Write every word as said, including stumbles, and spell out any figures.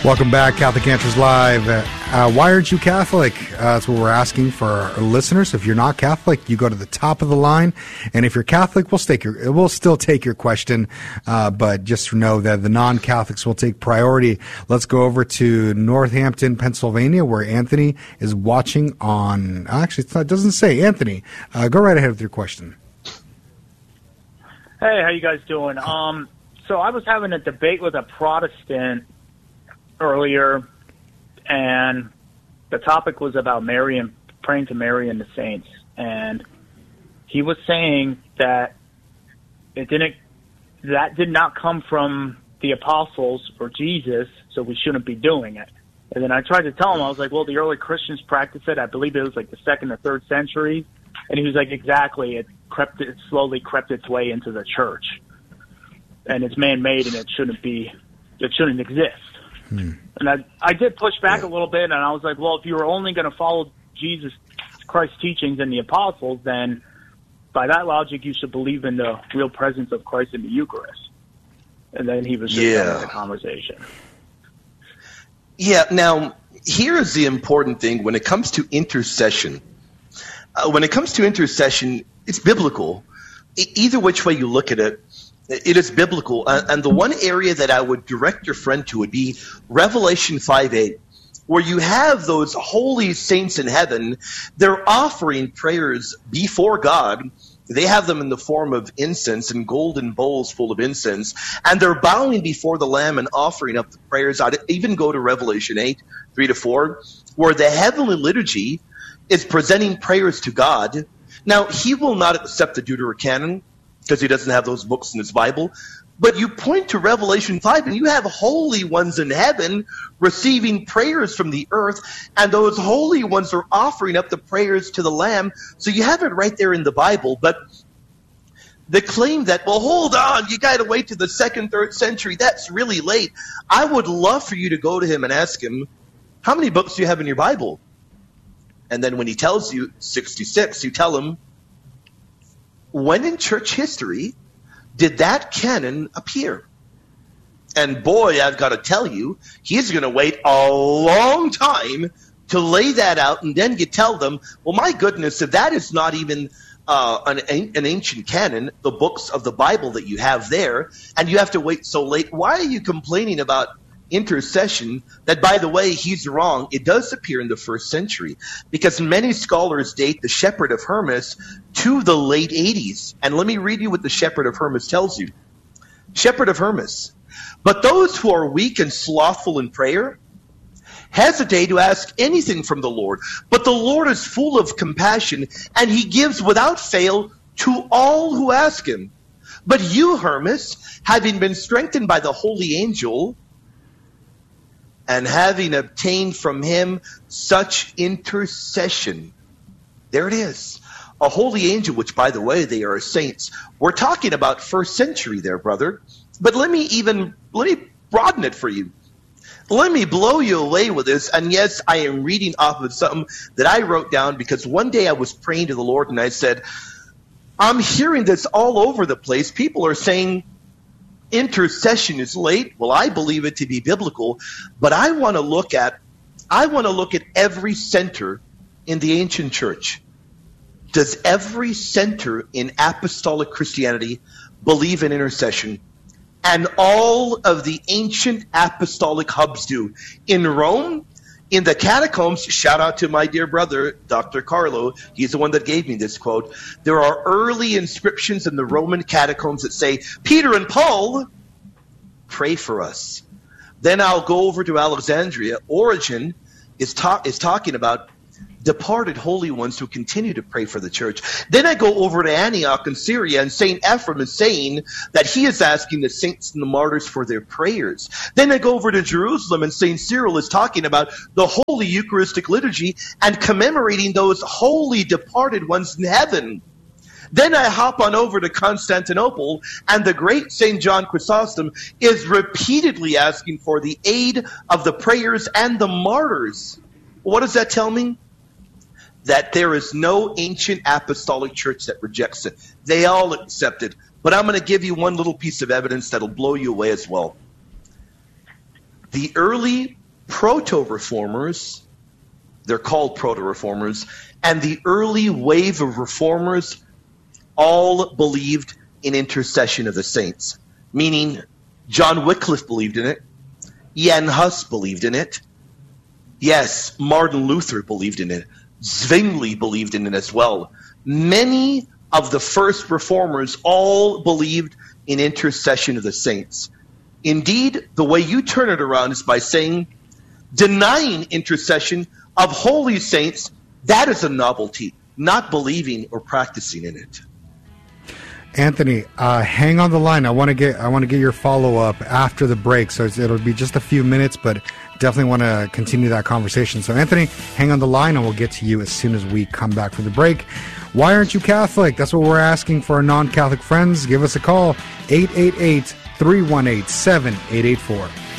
Welcome back, Catholic Answers Live. Uh, why aren't you Catholic? Uh, that's what we're asking for our listeners. If you're not Catholic, you go to the top of the line. And if you're Catholic, we'll, take your, we'll still take your question. Uh, but just know that the non-Catholics will take priority. Let's go over to Northampton, Pennsylvania, where Anthony is watching on... Actually, it doesn't say Anthony. Uh, go right ahead with your question. Hey, how you guys doing? Um, so I was having a debate with a Protestant earlier, and the topic was about Mary and praying to Mary and the saints. And he was saying that it didn't, that did not come from the apostles or Jesus, so we shouldn't be doing it. And then I tried to tell him, I was like, well, the early Christians practiced it. I believe it was like the second or third century. And he was like, exactly. It crept, it slowly crept its way into the church. And it's man-made, and it shouldn't be, it shouldn't exist. Hmm. And I, I did push back a little bit, and I was like, well, if you were only going to follow Jesus Christ's teachings and the apostles, then by that logic, you should believe in the real presence of Christ in the Eucharist. And then he was just yeah. done with the conversation. Yeah, now, here's the important thing when it comes to intercession. Uh, when it comes to intercession, it's biblical. E- either which way you look at it, it is biblical. Uh, and the one area that I would direct your friend to would be Revelation five eight, where you have those holy saints in heaven. They're offering prayers before God. They have them in the form of incense and golden bowls full of incense. And they're bowing before the Lamb and offering up the prayers. I'd even go to Revelation eight, three to four, where the heavenly liturgy is presenting prayers to God. Now, he will not accept the Deuterocanon, because he doesn't have those books in his Bible. But you point to Revelation five, and you have holy ones in heaven receiving prayers from the earth, and those holy ones are offering up the prayers to the Lamb. So you have it right there in the Bible. But the claim that, well, hold on, you got to wait to the second, third century, that's really late. I would love for you to go to him and ask him, how many books do you have in your Bible? And then when he tells you sixty-six, you tell him, when in church history did that canon appear? And boy, I've got to tell you, he's going to wait a long time to lay that out, and then you tell them, well, my goodness, if that is not even uh, an, an ancient canon, the books of the Bible that you have there, and you have to wait so late, why are you complaining about intercession that, by the way, he's wrong? It does appear in the first century, because many scholars date the Shepherd of Hermas to the late eighties. And let me read you what the Shepherd of Hermas tells you. Shepherd of Hermas, but those who are weak and slothful in prayer hesitate to ask anything from the Lord. But the Lord is full of compassion, and he gives without fail to all who ask him. But you, Hermas, having been strengthened by the holy angel, and having obtained from him such intercession. There it is. A holy angel, which, by the way, they are saints. We're talking about first century there, brother. But let me even, let me broaden it for you. Let me blow you away with this. And yes, I am reading off of something that I wrote down, because one day I was praying to the Lord and I said, I'm hearing this all over the place. People are saying intercession is late. Well, I believe it to be biblical, but I want to look at I want to look at every center in the ancient church. Does every center in apostolic Christianity believe in intercession? And all of the ancient apostolic hubs do. In Rome, in the catacombs, shout out to my dear brother, Doctor Carlo, he's the one that gave me this quote. There are early inscriptions in the Roman catacombs that say, Peter and Paul, pray for us. Then I'll go over to Alexandria. Origen is, ta- is talking about departed holy ones who continue to pray for the church. Then I go over to Antioch in Syria, and Saint Ephrem is saying that he is asking the saints and the martyrs for their prayers. Then I go over to Jerusalem, and Saint Cyril is talking about the Holy Eucharistic Liturgy and commemorating those holy departed ones in heaven. Then I hop on over to Constantinople, and the great Saint John Chrysostom is repeatedly asking for the aid of the prayers and the martyrs. What does that tell me? That there is no ancient apostolic church that rejects it. They all accept it. But I'm going to give you one little piece of evidence that'll blow you away as well. The early proto-reformers, they're called proto-reformers, and the early wave of reformers all believed in intercession of the saints, meaning John Wycliffe believed in it, Jan Hus believed in it, yes, Martin Luther believed in it, Zwingli believed in it as well. Many of the first reformers all believed in intercession of the saints. Indeed, the way you turn it around is by saying, denying intercession of holy saints, that is a novelty, not believing or practicing in it. Anthony, uh, hang on the line. I want to get I want to get your follow up after the break, so it'll be just a few minutes, but definitely want to continue that conversation. So, Anthony, hang on the line, and we'll get to you as soon as we come back from the break. Why aren't you Catholic? That's what we're asking for our non-Catholic friends. Give us a call, eight eight eight, three one eight, seven eight eight four.